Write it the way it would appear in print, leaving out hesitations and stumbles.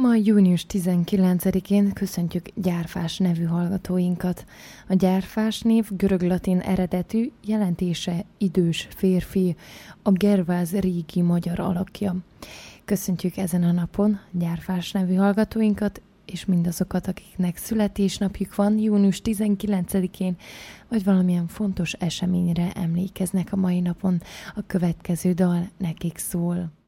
Ma június 19-én köszöntjük Gyárfás nevű hallgatóinkat. A Gyárfás név görög-latin eredetű, jelentése idős férfi, a Gerváz régi magyar alakja. Köszöntjük ezen a napon Gyárfás nevű hallgatóinkat, és mindazokat, akiknek születésnapjuk van június 19-én, vagy valamilyen fontos eseményre emlékeznek a mai napon. A következő dal nekik szól.